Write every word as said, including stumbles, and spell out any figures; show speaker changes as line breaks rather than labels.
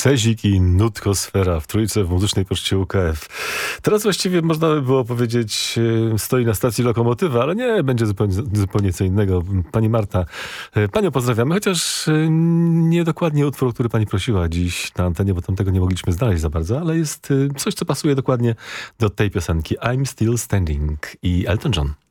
Cezik i Nutkosfera w trójce w Muzycznej Poczcie U K F. Teraz właściwie można by było powiedzieć, e, stoi na stacji lokomotywa, ale nie, będzie zupełnie, zupełnie co innego. Pani Marta, e, panią pozdrawiamy, chociaż e, niedokładnie utwór, który pani prosiła dziś na antenie, bo tam tego nie mogliśmy znaleźć za bardzo, ale jest e, coś, co pasuje dokładnie do tej piosenki. I'm Still Standing i Elton John.